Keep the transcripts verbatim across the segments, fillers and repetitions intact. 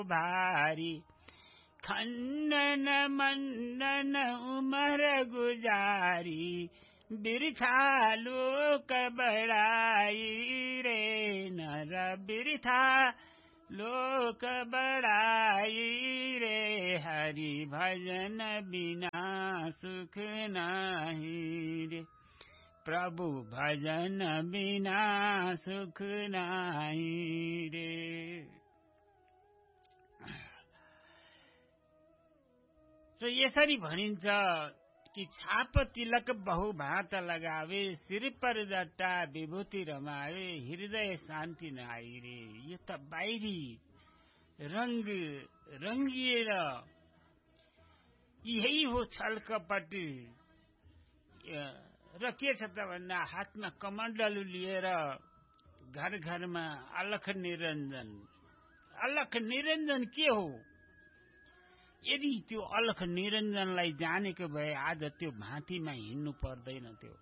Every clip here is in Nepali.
भारी खण्डन मण्डन उमर गुजारी बिरथा लोक बड़ाई रे नर बिरथा लोक बड़ाई रे हरि भजन बिना सुख नहीं रे प्रभु भजन बिना सुख नहीं रे। तो यसरी भनिन्छ कि छाप तिलक बहु भात लगावे सिर पर जट्टा विभूति रमावे हृदय शान्ति नआई रे। यो त बाहिरी रंग रंगिएर यही हो छल कपट र के छ त भन्दा हातमा कमण्डलु लिएर घर घरमा अलख निरञ्जन। अलख निरञ्जन के हो? यदि त्यो अलख निरञ्जनलाई जानेको भए आज त्यो भाँतीमा हिँड्नु पर्दैन थियो।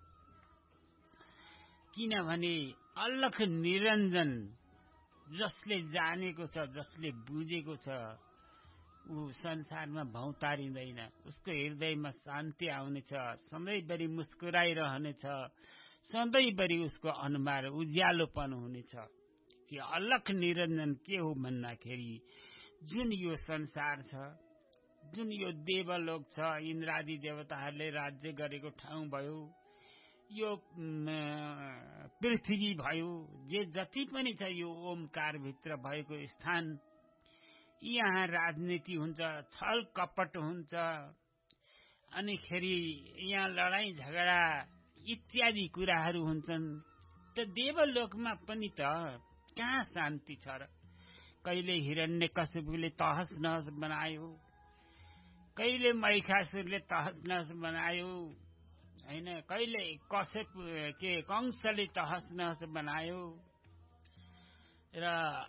किनभने अलख निरञ्जन जसले जानेको छ, जसले बुझेको छ, ऊ संसारमा भौतारिँदैन। उसको हृदयमा शान्ति आउनेछ, सधैँभरि मुस्कुराइरहनेछ, सधैँभरि उसको अनुहार उज्यालोपन हुनेछ। त्यो अलख निरञ्जन के हो भन्दाखेरि जुन यो संसार छ, जुन यो देवलोक छ, इन्द्रादि देवताहरूले राज्य गरेको ठाउँ भयो, यो पृथ्वी भयो, जे जति पनि छ यो ओमकार भित्र भएको स्थान, यहाँ राजनीति हुन्छ, छल कपट हुन्छ, अनि खेरि यहाँ लडाईँ झगडा इत्यादि कुराहरू हुन्छन्। त देवलोकमा पनि त कहाँ शान्ति छ र? कहिले हिरण्यकशिपुले तहस नहस बनायो, कहिले महिषासुरले तहस नहस बनायो, हैन, कहिले कश्यप के कंसले तहस नहस बनायो। र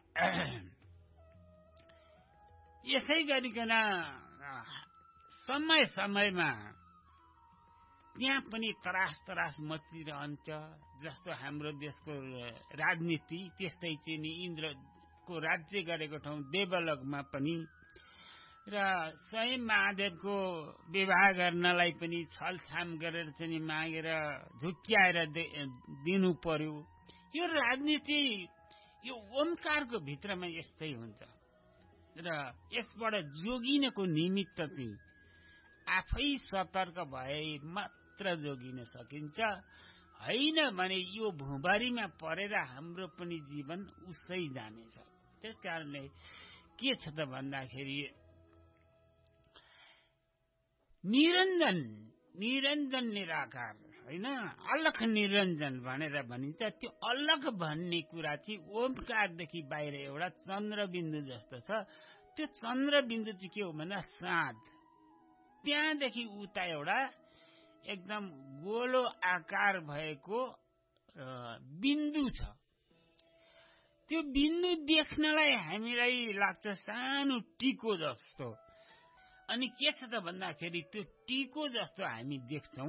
यसै गरिकन समय समयमा त्यहाँ पनि तरास तरास मचिरहन्छ। जस्तो हाम्रो देशको राजनीति त्यस्तै चाहिँ नि इन्द्रको राज्य गरेको ठाउँ देवलोकमा पनि। र स्वयं महादेवको विवाह गर्नलाई पनि छलछाम गरेर चाहिँ मागेर झुक्क्याएर दिनु पर्यो। यो राजनीति यो ओमकारको भित्रमा यस्तै हुन्छ। र यसबाट जोगिनको निमित्त चाहिँ आफै सतर्क भए मात्र जोगिन सकिन्छ। हैन भने यो भुँबारीमा परेर हाम्रो पनि जीवन उसै जानेछ। त्यसकारणले के छ त भन्दाखेरि निरञ्जन निरञ्जन निराकार, हैन, अलख निरञ्जन भनेर भनिन्छ। त्यो अलख भन्ने कुरा चाहिँ ओमकारदेखि बाहिर एउटा चन्द्रबिन्दु जस्तो छ। त्यो चन्द्रबिन्दु चाहिँ के हो भन्दा साँध, त्यहाँदेखि उता एउटा एकदम गोलो आकार भएको बिन्दु छ। त्यो बिन्दु देख्नलाई हामीलाई लाग्छ सानो टिको जस्तो। अनि के छ त भन्दाखेरि त्यो टिको जस्तो हामी देख्छौं।